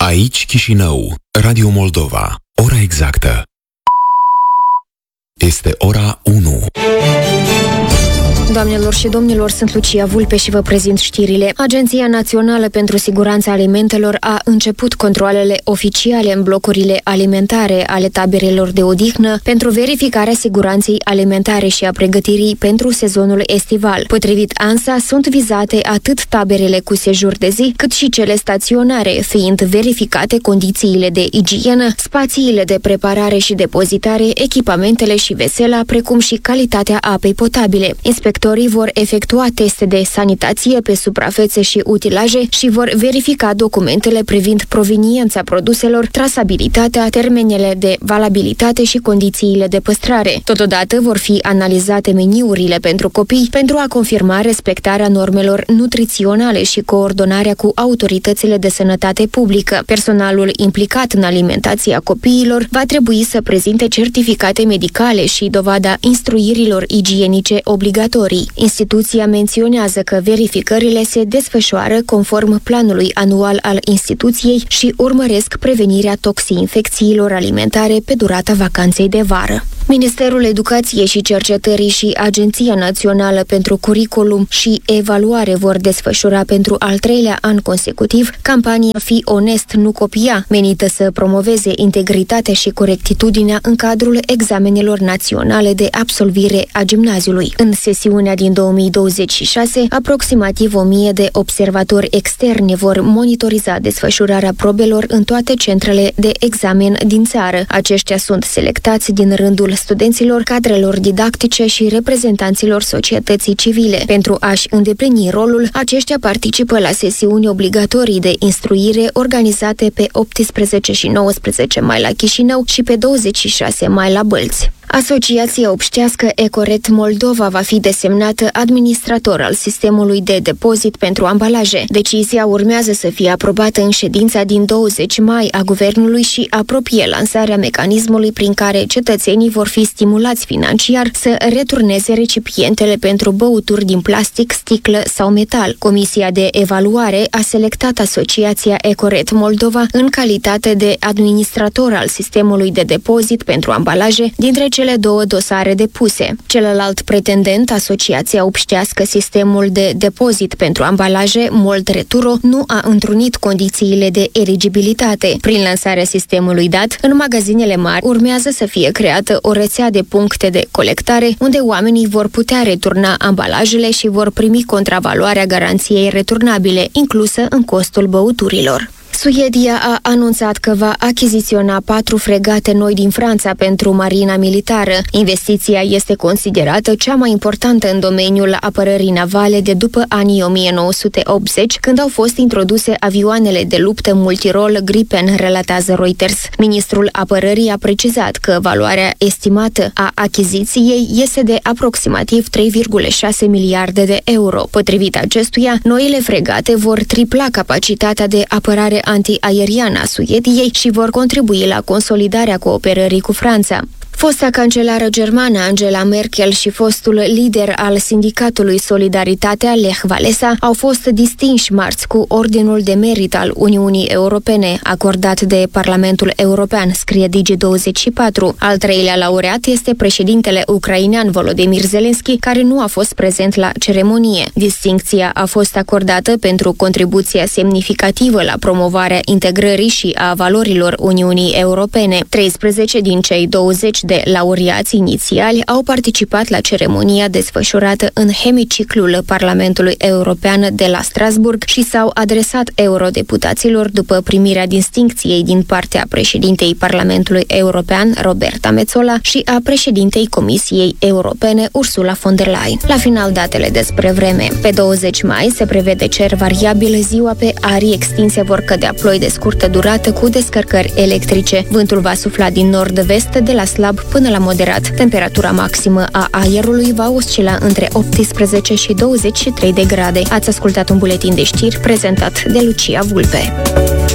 Aici Chișinău, Radio Moldova. Ora exactă este ora 1. Doamnelor și domnilor, sunt Lucia Vulpe și vă prezint știrile. Agenția Națională pentru Siguranța Alimentelor a început controalele oficiale în blocurile alimentare ale taberelor de odihnă pentru verificarea siguranței alimentare și a pregătirii pentru sezonul estival. Potrivit ANSA, sunt vizate atât taberele cu sejur de zi, cât și cele staționare, fiind verificate condițiile de igienă, spațiile de preparare și depozitare, echipamentele și vesela, precum și calitatea apei potabile. Inspectorii vor efectua teste de sanitație pe suprafețe și utilaje și vor verifica documentele privind proveniența produselor, trasabilitatea, termenele de valabilitate și condițiile de păstrare. Totodată vor fi analizate meniurile pentru copii pentru a confirma respectarea normelor nutriționale și coordonarea cu autoritățile de sănătate publică. Personalul implicat în alimentația copiilor va trebui să prezinte certificate medicale și dovada instruirilor igienice obligatorii. Instituția menționează că verificările se desfășoară conform planului anual al instituției și urmăresc prevenirea toxinfecțiilor alimentare pe durata vacanței de vară. Ministerul Educației și Cercetării și Agenția Națională pentru Curriculum și Evaluare vor desfășura pentru al 3-lea an consecutiv campania Fii onest, nu copia, menită să promoveze integritatea și corectitudinea în cadrul examenelor naționale de absolvire a gimnaziului. În sesiunea din 2026, aproximativ 1000 de observatori externi vor monitoriza desfășurarea probelor în toate centrele de examen din țară. Aceștia sunt selectați din rândul studenților, cadrelor didactice și reprezentanților societății civile. Pentru a-și îndeplini rolul, aceștia participă la sesiuni obligatorii de instruire organizate pe 18 și 19 mai la Chișinău și pe 26 mai la Bălți. Asociația Obștească Ecoret Moldova va fi desemnată administrator al sistemului de depozit pentru ambalaje. Decizia urmează să fie aprobată în ședința din 20 mai a Guvernului și apropie lansarea mecanismului prin care cetățenii vor fi stimulați financiar să returneze recipientele pentru băuturi din plastic, sticlă sau metal. Comisia de evaluare a selectat Asociația Ecoret Moldova în calitate de administrator al sistemului de depozit pentru ambalaje dintre cele două dosare depuse. Celălalt pretendent, Asociația Obștească Sistemul de Depozit pentru Ambalaje, Mold Returo, nu a întrunit condițiile de eligibilitate. Prin lansarea sistemului dat, în magazinele mari urmează să fie creată o rețea de puncte de colectare, unde oamenii vor putea returna ambalajele și vor primi contravaloarea garanției returnabile, inclusă în costul băuturilor. Suedia a anunțat că va achiziționa 4 fregate noi din Franța pentru marina militară. Investiția este considerată cea mai importantă în domeniul apărării navale de după anii 1980, când au fost introduse avioanele de luptă multirol Gripen, relatează Reuters. Ministrul apărării a precizat că valoarea estimată a achiziției este de aproximativ 3,6 miliarde de euro. Potrivit acestuia, noile fregate vor tripla capacitatea de apărare antiaeriană a Suediei și vor contribui la consolidarea cooperării cu Franța. Fosta cancelară germană Angela Merkel și fostul lider al sindicatului Solidaritatea, Lech Walesa, au fost distinși marți cu Ordinul de Merit al Uniunii Europene, acordat de Parlamentul European, scrie Digi24. Al 3-lea laureat este președintele ucrainean Volodymyr Zelensky, care nu a fost prezent la ceremonie. Distincția a fost acordată pentru contribuția semnificativă la promovarea integrării și a valorilor Uniunii Europene. 13 din cei 20 de laureați inițiali au participat la ceremonia desfășurată în hemiciclul Parlamentului European de la Strasburg și s-au adresat eurodeputaților după primirea distincției din partea președintei Parlamentului European, Roberta Metsola, și a președintei Comisiei Europene, Ursula von der Leyen. La final, datele despre vreme. Pe 20 mai se prevede cer variabil, ziua pe arii extinse vor cădea ploi de scurtă durată cu descărcări electrice. Vântul va sufla din nord-vest de la slab până la moderat. Temperatura maximă a aerului va oscila între 18 și 23 de grade. Ați ascultat un buletin de știri prezentat de Lucia Vulpe.